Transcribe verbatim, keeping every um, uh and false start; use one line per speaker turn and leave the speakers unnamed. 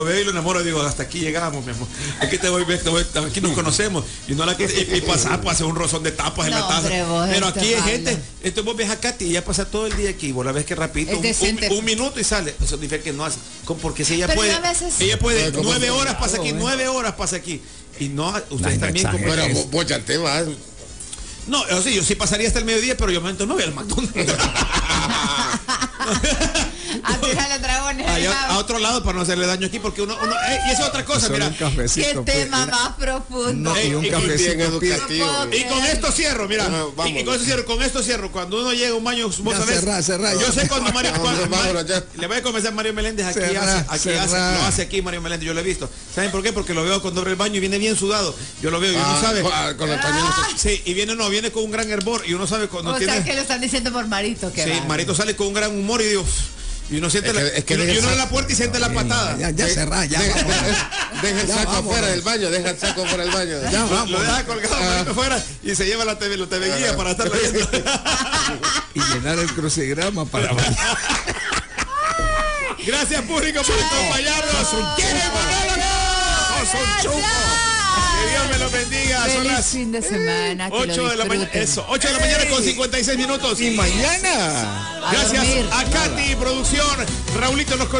veo y lo enamoro, digo, hasta aquí llegamos, mi amor. Aquí te voy, te voy, aquí nos conocemos. Y no la que y, y pasar, pues hacer un rozón de tapas en
no,
la taza.
Hombre, vos
pero
este
aquí hay
malo.
gente, esto vos ves a Katy y ella pasa todo el día aquí, vos la ves que rapidito, un, un, un minuto y sale. Eso significa que no hace. Porque si ella
pero
puede,
veces...
ella puede,
no,
nueve horas
claro,
pasa aquí,
eh.
nueve horas pasa aquí. Y no, ustedes
no
también como
pero vos, vos ya te vas.
No, o sea, yo sí pasaría hasta el mediodía, pero yo me momento no voy al McDonald's.
A tirarle dragones.
Allá, a otro lado para no hacerle daño aquí, porque uno, uno eh, y esa es otra cosa,
Solo
mira.
un cafecito,
Qué
pues,
tema
mira.
más profundo.
No, y un
Ey, y
cafecito
bien
educativo.
educativo.
Y con esto cierro, mira.
No,
y, y con esto cierro, con esto cierro. Cuando uno llega a un baño, vos
Ya,
sabés.
cerrá, cerrá,
yo
ya.
sé cuando Mario.
Vámonos,
cuando-
vámonos, ya.
le voy a comenzar Mario Meléndez aquí
Cerrá,
hace, aquí
cerrá.
hace, lo hace aquí Mario Meléndez, yo lo he visto. ¿Saben por qué? Porque lo veo cuando abre el baño y viene bien sudado. Yo lo veo y uno
Ah,
sabe.
con, ah, con el pañuelo.
Sí, y viene, no, viene con un gran hervor y uno sabe cuando
O
tiene.
sea que lo están diciendo por Marito que
Sí,
va.
Marito sale con un gran humor y digo. Y uno siente
Es
la,
que- es que
y uno,
deja
y uno
el
en la
saco.
puerta y siente la patada.
Ya, ya cerrá, ya. Deja, vámonos. deja- deja el Ya, saco vámonos. afuera del baño, deja el saco fuera del baño. Ya,
Lo,
vamos.
lo deja colgado
Ah.
Marito afuera y se lleva la T V, la T V guía para estar leyendo.
Y llenar el crucigrama para
Gracias público por acompañarnos. ¿Quién es monólogo? Que Dios me lo bendiga. Son
Feliz
las
fin de semana. que lo
ocho de la mañana.
disfruten.
Eso, ocho de la mañana con cincuenta y seis minutos.
Y mañana.
A
Gracias
dormir.
a Katy, producción. Raulito nos